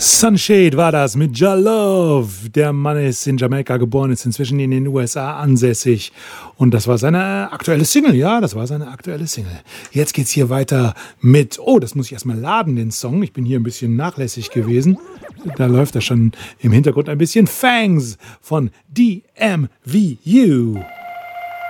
Sunshade war das mit Ja Love. Der Mann ist in Jamaika geboren, ist inzwischen in den USA ansässig. Und das war seine aktuelle Single, ja, das war seine aktuelle Single. Jetzt geht's hier weiter mit, das muss ich erstmal laden, den Song. Ich bin hier ein bisschen nachlässig gewesen. Da läuft er schon im Hintergrund ein bisschen. Fangs von DMVU.